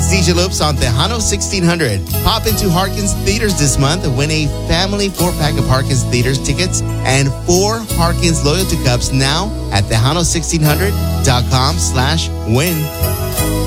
It's DJ Lopes on Tejano 1600. Pop into Harkins Theaters this month and win a family 4-pack of Harkins Theaters tickets and 4 Harkins Loyalty Cups now at Tejano1600.com/win.